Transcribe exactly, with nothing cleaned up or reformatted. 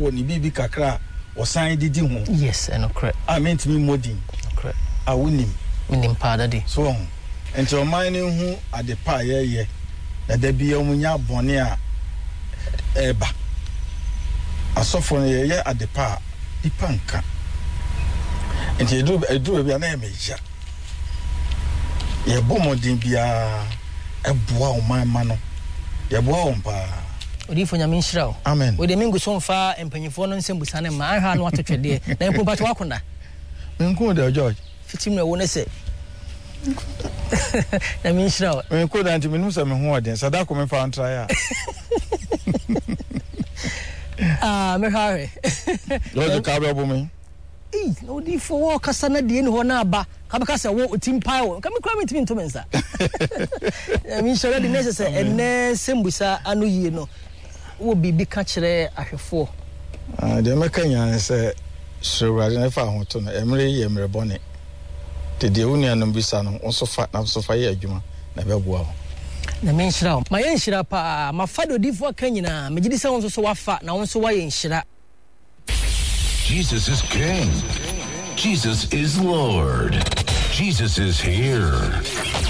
wo ni bibi kakra o san didi ho yes and correct I meant me modin correct a wonim minim pa dadi so enti o man ne hu ade pa ye ye na da bi omunya bone a eba asofo ne ye ade pa ipanka enti edu edu bia na emeja ye bomodin bia eboa o man ma no ye boa o mpa odifo nyame nhyira amen we de mingu so mfa empanyifo no nsembusane ma anha no atotwede na empo ba wakonda menku de George fitim na wo ne se na mi nhyira menku da nti menum se me ho oden sadako me fa ntra ya ah me hare George ka be obo me eh no odifo wo kasa na de ni ho na aba ka be kasa wo otimpai wo ka me kra me timi nto mensa na mi nhyira de nese se enne sembusa anu yie no wo bibi ka kire ahwefo ah de meka nya se shrewade na fa ho to no emre ye emre bone de de unia no bisa no onso fa na so fa ye adwuma na be boa ho na me nhyira ma ye nhyira pa ma fa do difo ka nyina me gidi se won so wafa na won so wa ye nhyira. Jesus is King. Jesus is Lord. Jesus is here.